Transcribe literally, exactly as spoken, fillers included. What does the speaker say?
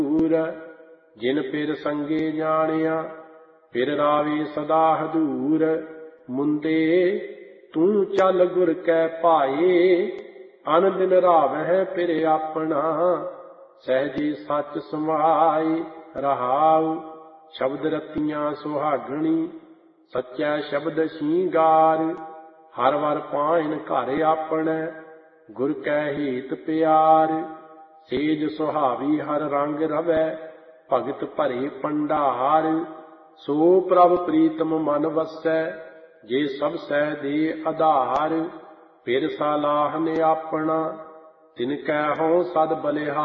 ਦੂਰ। ਜਿਨ ਪਿਰ ਸੰਗੇ ਜਾਣਿਆ ਪਿਰ ਰਾਵੇ ਸਦਾ ਹਦੂਰ। ਮੁੰਦੇ ਤੂੰ ਚੱਲ ਗੁਰ ਕੈ ਭਾਏ ਅਨ ਦਿਨ ਰਾਵਹਿ ਪਿਰ ਆਪਣਾ। ਸਹਿਜੇ ਸੱਚ ਸਮਾਏ ਰਹਾਉ ਸ਼ਬਦ ਰਤੀਆਂ ਸੁਹਾਗਣੀ। ਸੱਚੈ ਸ਼ਬਦ ਸ਼ਿੰਗਾਰ ਹਰ ਵਰ ਪਾਇਨ ਘਰ ਆਪਣੈ। ਗੁਰ ਕੈ ਹਿਤ ਪਿਆਰ ਸੇਜ ਸੁਹਾਵੀ ਹਰ ਰੰਗ ਰਵੈ। ਭਗਤ ਭਰੇ ਭੰਡਾਰ ਸੋ ਪ੍ਰਭ ਪ੍ਰੀਤਮ ਮਨ ਵਸੈ। ਜੇ ਸਭ ਸਹਿ ਦੇ ਆਧਾਰ। ਫਿਰ ਸਲਾਹਨ ਆਪਣਾ ਤਿਨ ਕੈ ਹਉ ਸਦ ਬਲਿਹਾਰ।